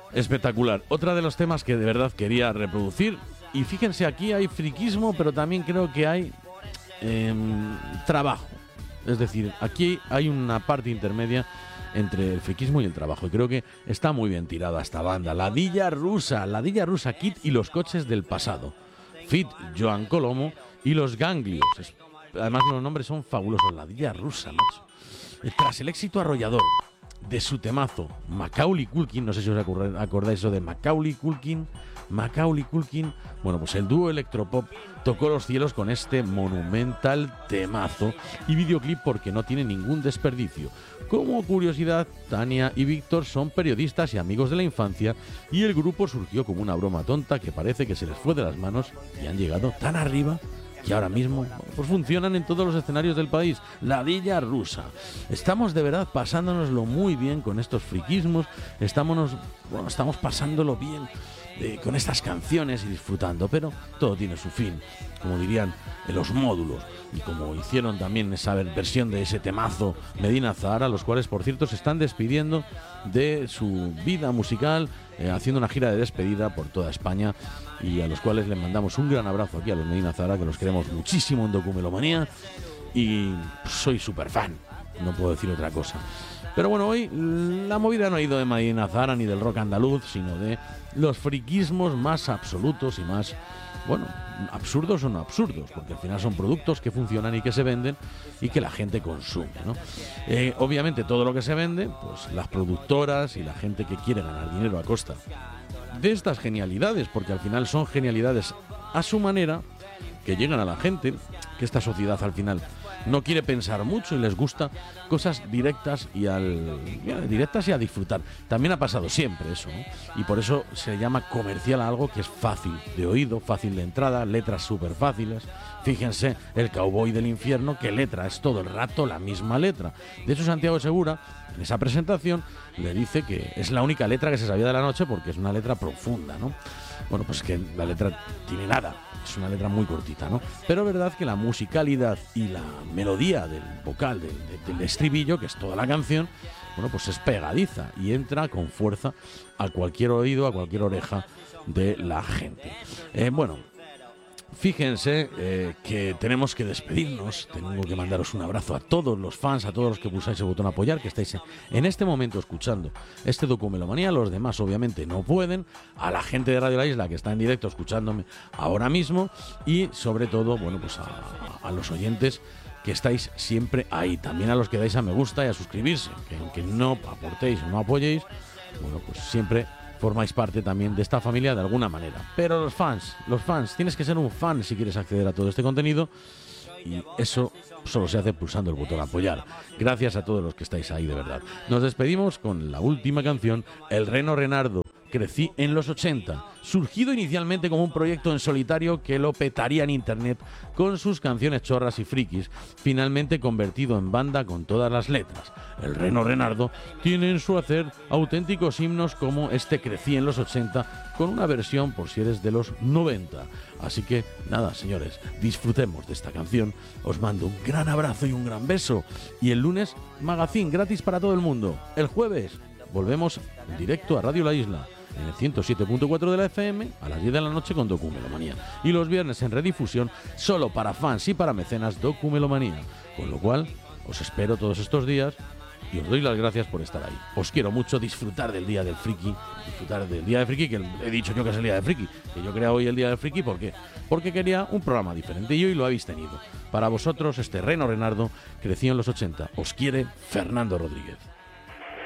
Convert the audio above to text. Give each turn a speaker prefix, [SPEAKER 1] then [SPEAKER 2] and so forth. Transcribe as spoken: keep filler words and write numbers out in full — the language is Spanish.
[SPEAKER 1] Espectacular. Otra de los temas que de verdad quería reproducir, y fíjense, aquí hay friquismo, pero también creo que hay eh, trabajo. Es decir, aquí hay una parte intermedia entre el friquismo y el trabajo, y creo que está muy bien tirada esta banda. Ladilla Rusa, Ladilla Rusa Kid y los coches del pasado. Fit Joan Colomo y los Ganglios. Además los nombres son fabulosos. Ladilla Rusa, macho. Tras el éxito arrollador de su temazo Macaulay Culkin, no sé si os acordáis eso de Macaulay Culkin, Macaulay Culkin, bueno, pues el dúo electropop tocó los cielos con este monumental temazo y videoclip porque no tiene ningún desperdicio. Como curiosidad, Tania y Víctor son periodistas y amigos de la infancia, y el grupo surgió como una broma tonta que parece que se les fue de las manos y han llegado tan arriba que ahora mismo pues funcionan en todos los escenarios del país. Ladilla Rusa. Estamos de verdad pasándonoslo muy bien con estos friquismos, estamos, bueno, estamos pasándolo bien eh, con estas canciones y disfrutando, pero todo tiene su fin, como dirían en los módulos, y como hicieron también esa versión de ese temazo Medina Zahara, los cuales por cierto se están despidiendo de su vida musical, eh, haciendo una gira de despedida por toda España, y a los cuales les mandamos un gran abrazo aquí a los Medina Zahara, que los queremos muchísimo en Documelomanía, y soy súper fan, no puedo decir otra cosa. Pero bueno, hoy la movida no ha ido de Medina Zahara ni del rock andaluz, sino de los friquismos más absolutos y más, bueno, absurdos o no absurdos, porque al final son productos que funcionan y que se venden y que la gente consume, ¿no? Eh, obviamente todo lo que se vende, pues las productoras y la gente que quiere ganar dinero a costa de estas genialidades, porque al final son genialidades a su manera, que llegan a la gente, que esta sociedad al final no quiere pensar mucho y les gusta cosas directas y al directas y a disfrutar. También ha pasado siempre eso, ¿no? Y por eso se llama comercial a algo que es fácil de oído, fácil de entrada, letras súper fáciles. Fíjense, el Cowboy del Infierno, que letra, es todo el rato la misma letra. De hecho, Santiago Segura, en esa presentación, le dice que es la única letra que se sabía de la noche porque es una letra profunda, ¿no? Bueno, pues que la letra tiene nada, es una letra muy cortita, ¿no? Pero es verdad que la musicalidad y la melodía del vocal, del, del estribillo, que es toda la canción, bueno, pues es pegadiza y entra con fuerza a cualquier oído, a cualquier oreja de la gente. Eh, bueno, fíjense eh, que tenemos que despedirnos. Tengo que mandaros un abrazo a todos los fans, a todos los que pulsáis el botón apoyar, que estáis en este momento escuchando este Documelomanía. Los demás obviamente no pueden. A la gente de Radio La Isla que está en directo escuchándome ahora mismo, y sobre todo, bueno, pues a, a los oyentes que estáis siempre ahí. También a los que dais a me gusta y a suscribirse, que aunque no aportéis o no apoyéis, bueno, pues siempre formáis parte también de esta familia de alguna manera. Pero los fans, los fans, tienes que ser un fan si quieres acceder a todo este contenido, y eso solo se hace pulsando el botón apoyar. Gracias a todos los que estáis ahí, de verdad. Nos despedimos con la última canción, El Reno Renardo. Crecí en los ochenta, surgido inicialmente como un proyecto en solitario que lo petaría en internet con sus canciones chorras y frikis, finalmente convertido en banda con todas las letras. El Reno Renardo tiene en su hacer auténticos himnos como este Crecí en los ochenta, con una versión por si eres de los noventa. Así que nada, señores, disfrutemos de esta canción. Os mando un gran abrazo y un gran beso, y el lunes magazine gratis para todo el mundo. El jueves volvemos en directo a Radio La Isla en el ciento siete punto cuatro de la F M a las diez de la noche con Documelomanía, y los viernes en redifusión solo para fans y para mecenas Documelomanía. Con lo cual os espero todos estos días y os doy las gracias por estar ahí. Os quiero mucho, disfrutar del Día del Friki, disfrutar del Día del Friki, que he dicho yo que es el Día del Friki, que yo creo hoy el Día del Friki. ¿Por qué? Porque quería un programa diferente y hoy lo habéis tenido. Para vosotros este Reno Renardo creció en los ochenta. Os quiere Fernando Rodríguez.